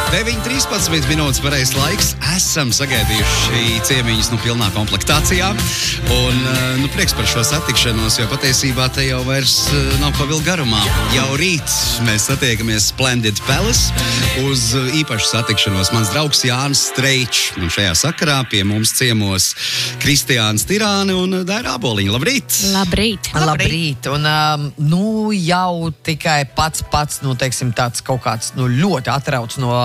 9:13 minūtes pareizs laiks. Esam sagaidījuši ciemiņus pilnā komplektācijā. Un prieks par šo satikšanos, jo patiesībā te jau vairs nav pa vilku garumā. Jau rīt mēs satiekamies Splendid Palace uz īpašu satikšanos. Mans draugs Jānis Streičs. Un šajā sakarā pie mums ciemos Kristiāns Tirāne un Daira Aboliņa. Labrīt! Labrīt! Labrīt! Un jau tikai pats, teiksim, tāds kaut kāds ļoti atrauc no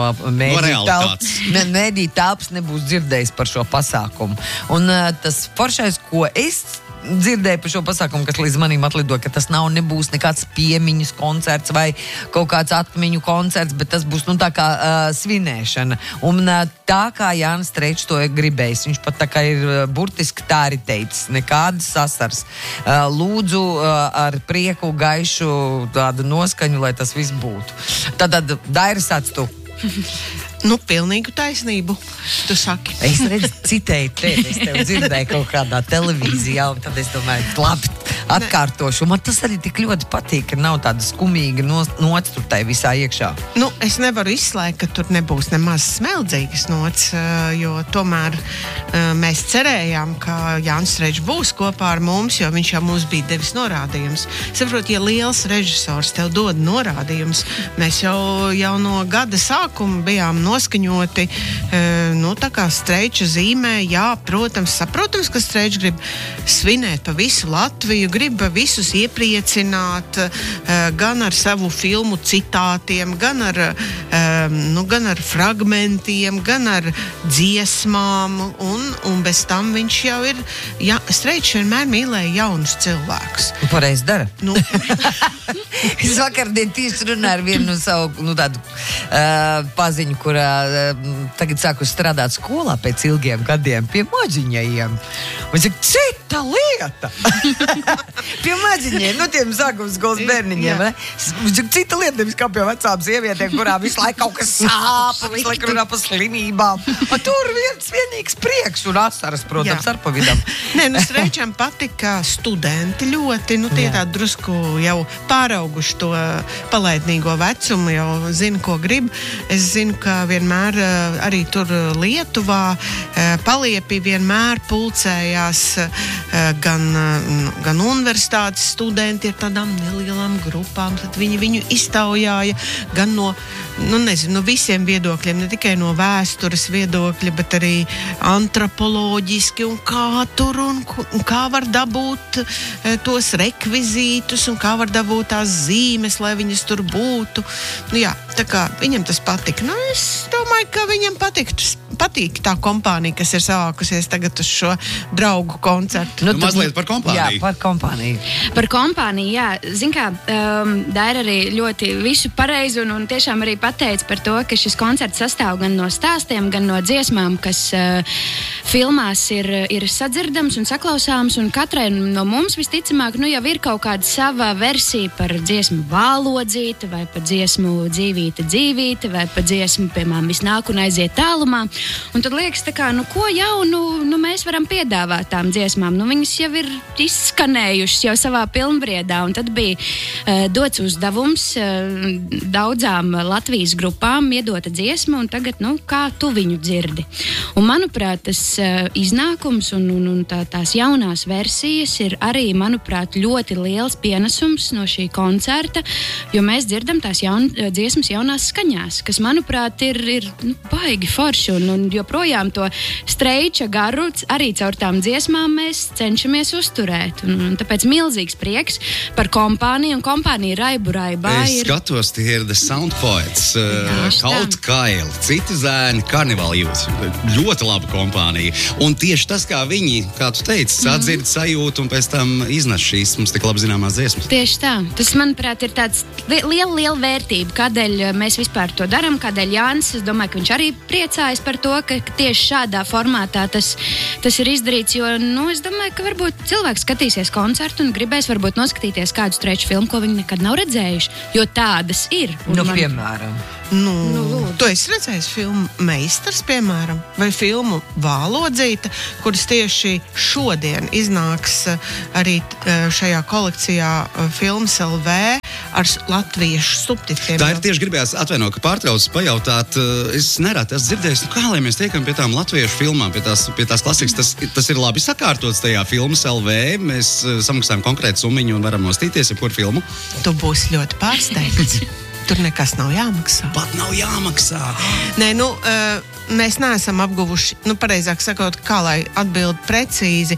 mēdī telpas nebūs dzirdējis par šo pasākumu. Un tas foršais, ko es dzirdēju par šo pasākumu, kas līdz manim atlido, ka tas nebūs nekāds piemiņas koncerts vai kaut kāds atmiņu koncerts, bet tas būs tā kā svinēšana. Un tā kā Jānis Streičs to gribējis, viņš pat tā kā ir burtiski tā arī teicis, nekādas sasars. Lūdzu ar prieku, gaišu tādu noskaņu, lai tas viss būtu. Tad Daira, sāc tu. Pilnīgu taisnību, tu saki. Es citēju tevi, es tevi dzirdēju kaut kādā televīzijā, un tad es domāju, labi, atkārtošu. Man tas arī tik ļoti patīk, ka nav tāda skumīga nots tur tai visā iekšā. Es nevaru izslēgt, ka tur nebūs nemaz smeldzīgas nots, jo tomēr mēs cerējām, ka Jānis Streičs būs kopā ar mums, jo viņš jau mums bija devis norādījumus. Saprot, ja liels režisors tev dod norādījumus, mēs jau no gada sākuma bijām noskaņoti, tā kā Streiča zīmē, jā, protams, ka Streičs grib svinēt pa visu Latviju, grib visus iepriecināt, gan ar savu filmu citātiem, gan ar fragmentiem, gan ar dziesmām, un bez tam viņš jau ir, Streičs vienmēr mīlēja jaunus cilvēkus. Pareizi dara. Es vakardien tieši runāju ar vienu savu, tādu paziņu, kurā tagad sāku strādāt skolā pēc ilgiem gadiem pie maģiņajiem. Un saka, cita lieta! Pie maģiņiem, tiem sākuma skolas bērniņiem. Viņš saka, cita lieta, nevis kā pie vecām sievietēm, kurām visu laiku kaut kas sāp, visu laiku runā par slimībām. Un tur viens vienīgs prieks un asaras, protams, ar pavidam. Streičam patika studenti ļoti, tie tā drusku jau pārauguši to palaidnīgo vecumu, jau zinu, ko grib. Es zinu, ka vienmēr arī tur Lietuvā Paliepī vienmēr pulcējās gan universitātes studenti ar tādām nelielām grupām, tad viņi viņu iztaujāja gan no visiem viedokļiem, ne tikai no vēstures viedokļa, bet arī antropoloģiski un kā tur un kā var dabūt tos rekvizītus un kā var dabūt tās zīmes, lai viņas tur būtu. Tā kā viņam tas patika. Es domāju, ka viņam patīk tā kompānija, kas ir savākusies tagad uz šo draugu koncertu. Mazliet par kompāniju. Jā, par kompāniju. Par kompāniju, jā. Zin kā, Daira arī ļoti visu pareizi un tiešām arī pateica par to, ka šis koncerts sastāv gan no stāstiem, gan no dziesmām, kas filmās ir sadzirdams un saklausāms, un katrai no mums visticamāk jau ir kaut kāda sava versija par dziesmu Vālodzīte, vai par dziesmu Dzīvīte, vai par dziesmu, piemēram, Viss nāk un aiziet tālumā. Un tad liekas, ko jaunu mēs varam piedāvāt tām dziesmām. Viņas jau ir izskanējušas jau savā pilnbriedā, un tad bija dots uzdevums daudzām Latvijas grupām iedota dziesma, un tagad, kā tu viņu dzirdi. Un, manuprāt, tas iznākums un tās jaunās versijas ir arī, manuprāt, ļoti liels pienesums no šī koncerta, jo mēs dzirdam tās dziesmas jaunās skaņās, kas, manuprāt, ir baigi forši, un joprojām to Streiča garu arī caur tām dziesmām mēs cenšamies uzturēt. Un tāpēc milzīgs prieks par kompāniju, un kompānija Raibu Raibā ir... Es skatos, tie ir The Sound Poets, Kaut Kaili, Citi zēni, Karnivāla Youth. Ļoti laba kompānija. Un tieši tas, kā viņi, kā tu teici, sadzird sajūtu un pēc tam iznes šīs mums tik labi zināmās dziesmas. Tieši tā. Tas, manuprāt, ir tāds liela vērtība, kādēļ mēs vispār to darām, kādēļ Jānis, es domāju, ka viņš arī priecājas par to, ka tieši šādā formātā tas ir izdarīts, jo, es domāju, ka varbūt cilvēks skatīsies koncertu un gribēs varbūt noskatīties kādu streču filmu, ko viņi nekad nav redzējuši, jo tādas ir. Piemēram. Tu esi redzējis filmu Meistars, piemēram, vai filmu Vālodzīte, kuras tieši šodien iznāks arī šajā kolekcijā Filmas LV ar latviešu subtitriem. Tā ir tieši gribējās atvainot, ka pārtrauc pajautāt. Es nereti esmu dzirdējis, kā lai mēs tiekam pie tām latviešu filmām, pie tās klasikas. Tas ir labi sakārtots tajā Filmas LV. Mēs samaksājam konkrētu summiņu un varam nostīties ar kuru filmu. Tu būsi ļoti pārsteigts. Tur nekas nav jāmaksā. Pat nav jāmaksā. Nē, mēs neesam apguvuši, pareizāk sakot, kā lai atbild precīzi.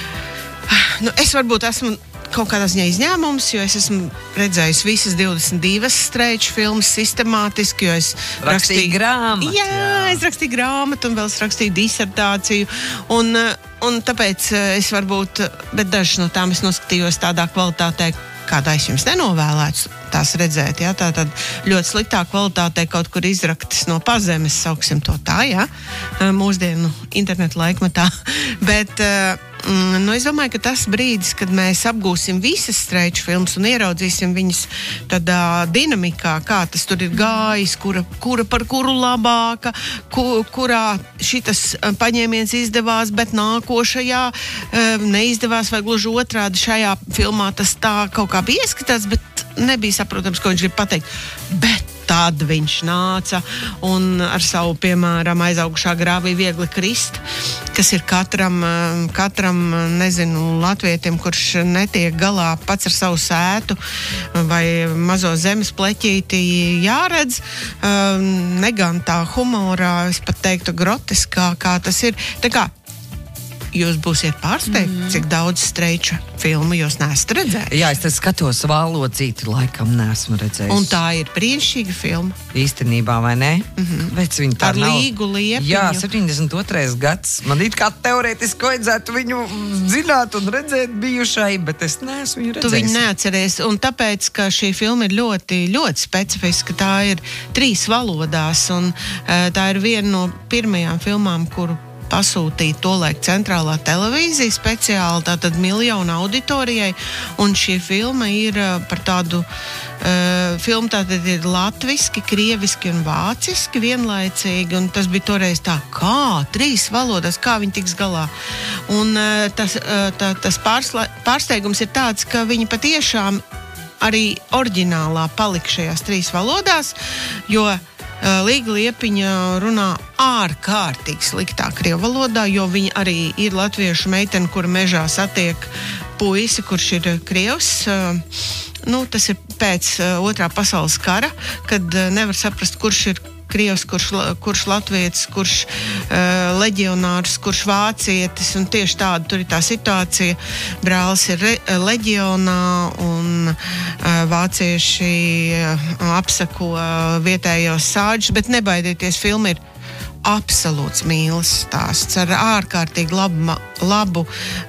Es varbūt esmu kaut kādā ziņā izņēmums, jo es esmu redzējis visas 22 streču filmas sistemātiski, jo es rakstīju grāmatu. Jā, es rakstīju grāmatu un vēl es rakstīju disertāciju. Un tāpēc es varbūt, bet dažas no tām es noskatījos tādā kvalitātē, kādā es jums nenovēlētu tās redzēt. Ja? Tā tad ļoti sliktā kvalitātē kaut kur izraktas no pazemes, sauksim to tā, ja? Mūsdienu internetu laikmetā. Bet es domāju, ka tas brīdis, kad mēs apgūsim visas streču filmas un ieraudzīsim viņas tādā dinamikā, kā tas tur ir gājis, kura par kuru labāka, kurā šitas paņēmiens izdevās, bet nākošajā neizdevās, vai gluži otrādi šajā filmā tas tā kaut kā bija ieskatās, bet nebija saprotams, ko viņš grib pateikt. Bet tad viņš nāca un ar savu, piemēram, aizaugušā grāvī viegli krist, kas ir katram, latvietim, kurš netiek galā pats ar savu sētu vai mazo zemes pleķīti jāredz, negan tā humorā, es pat teiktu groteskā, kā tas ir. Tā kā jūs būsiet pārsteigti, cik daudz streču filmu jūs neesat redzējuši. Jā, es skatos Vālodzīti, laikam neesmu redzējis. Un tā ir brīnišķīga filma. Īstenībā, vai ne? Kāpēc viņa tā ar nav? Līgu Liepiņu. Jā, 72. gads. Man it kā teorētiski vajadzētu viņu zināt un redzēt bijušai, bet es neesmu viņu redzējis. Tu viņu neatceries, un tāpēc, ka šī filma ir ļoti, ļoti specifiska, tā ir 3 valodās, un tā ir viena no pirmajām filmām, kuru pasūtīja tolaik centrālā televīzija speciāli, tātad miljonu auditorijai, un šī filma ir par tādu filmu, tātad ir latviski, krieviski un vāciski vienlaicīgi, un tas bija toreiz tā, kā 3 valodās, kā viņi tiks galā. Un tas pārsteigums ir tāds, ka viņi patiešām arī oriģinālā palika šajās 3 valodās, jo Līga Liepiņa runā ārkārtīgi sliktā krievu valodā, jo viņa arī ir latviešu meitene, kura mežā satiek puisi, kurš ir krievs. Tas ir pēc Otrā pasaules kara, kad nevar saprast, kurš ir krievs, kurš latvietis, kurš leģionārs, kurš vācietis, un tieši tāda tur ir tā situācija. Brālis ir leģionā, un vācieši apsako vietējos sāģus, bet nebaidieties, filma ir absolūts mīles stāsts ar ārkārtīgi labu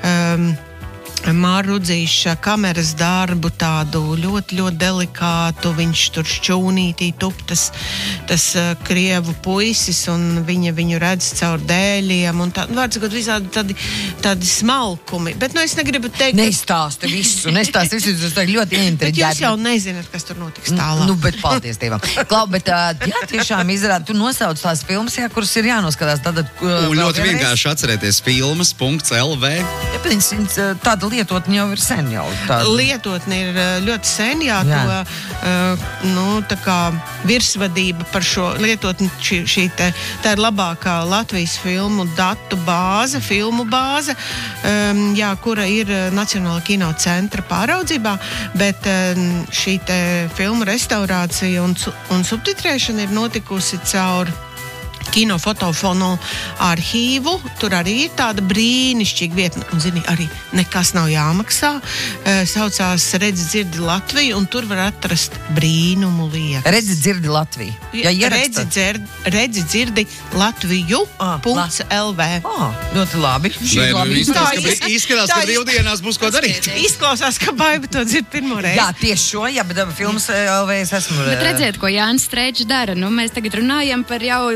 Māra Rudzīša kameras darbu, tādu ļoti, ļoti delikātu. Viņš tur šķūnītī tup tas krievu puisis, un viņu redz caur dēļiem, un vārds sakot, visādi tādi smalkumi. Bet, es negribu teikt... Nestāsti visu, tas ļoti ieintriģēti. Bet jūs jau nezināt, kas tur notiks tālāk. Bet paldies Dievam. Klau, bet jā, tiešām izrāda, tu nosauc tās filmas, jā, kuras ir jānoskatās. Ļoti vienkārši atcerēties filmas.lv. Tāda lietotne jau ir sen jau. Lietotne ir ļoti sen, jā. Tā kā virsvadība par šo lietotni, tā ir labākā Latvijas filmu datu bāze, filmu bāze, kura ir Nacionālā kino centra pāraudzībā, bet šī te filmu restaurācija un subtitrēšana ir notikusi caur Kino fotofonu arhīvu. Tur arī ir tāda brīnišķīga vieta, un zini, arī nekas nav jāmaksā. Saucās Redzi, dzirdi Latviju, un tur var atrast brīnumu lietas. Redzi, dzirdi Latviju. Redzi, dzirdi Latviju.lv. Ļoti labi. Izskatās, ka brīvdienās būs ko darīt. Izklausās, ka Baiba to dzird pirmo reizi. Jā, tieši šo, bet filmas LV es esmu. Bet redziet, ko Jānis Streičs dara. Mēs tagad runājam par jau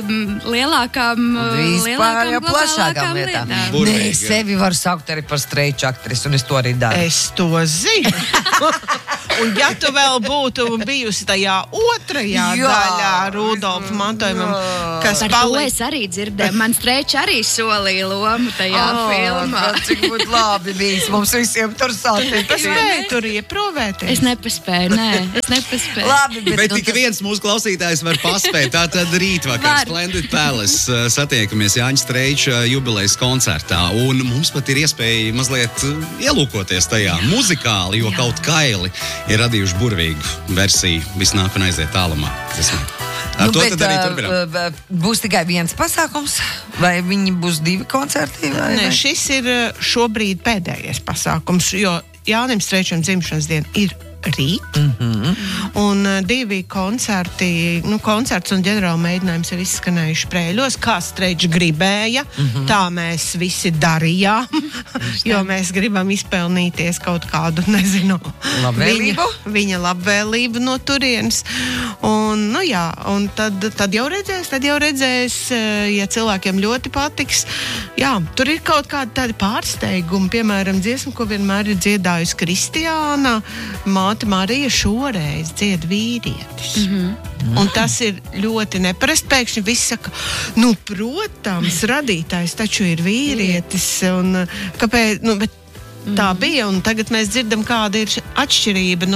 Vispār jau plašākām lietām. Nē, sevi var saukt arī par streiču aktrisi, un es to arī daru. Es to zinu. Un ja tu vēl būtu bijusi tajā otrajā daļā Rudolfa mantojumam, kas Par to es arī dzirdēju. Man streiča arī solīja lomu tajā filmā. Cik būtu labi bijis mums visiem tur sākt. Es spēju tur ieprovēties. Es nepaspēju. Labi, Bet tikai viens mūsu klausītājs var paspēt. Tātad rītvakar Splendid Palace satiekamies Jāņa Streiča jubilejas koncertā. Un mums pat ir iespēja mazliet ielūkoties tajā muzikāli, jo kaut kaili ir radījuši burvīgu versiju. Viss nāk un aiziet tālumā. Ar to tad arī turpinām. Būs tikai viens pasākums, vai viņi būs 2 koncerti? Nē, šis ir šobrīd pēdējais pasākums, jo Jānim Streičam dzimšanas diena ir rīt. Un 2 koncerti, koncerts un ģenerāla mēģinājums ir izskanējuši Prēļos, kā Streičs gribēja. Tā mēs visi darījām, jo mēs gribam izpelnīties kaut kādu, nezinu, labvēlību. Viņa labvēlību no turienes. Un, un tad jau redzēs, ja cilvēkiem ļoti patiks. Jā, tur ir kaut kādi tādi pārsteigumi, piemēram, dziesma, ko vienmēr ir dziedājusi Kristiāna, Māte Marija šoreiz dzied vīrietis. Un tas ir ļoti neparasti. Pēkšņi viss saka, protams, radītājs taču ir vīrietis. Un kāpēc? Bet tā bija, un tagad mēs dzirdam, kāda ir atšķirība,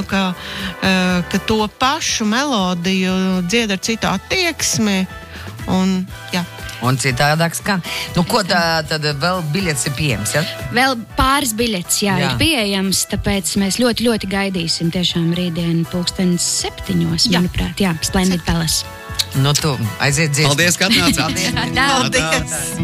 ka to pašu melodiju dzied ar citu attieksmi. Un citādāk skan. Ko tad vēl biļets ir pieejams, ja? Vēl pāris biļets, ir pieejams, tāpēc mēs ļoti, ļoti gaidīsim tiešām rītdien 7:00, manuprāt, Splendid Palace. Tu aiziet dziesmu. Paldies, ka atnācāt. Paldies!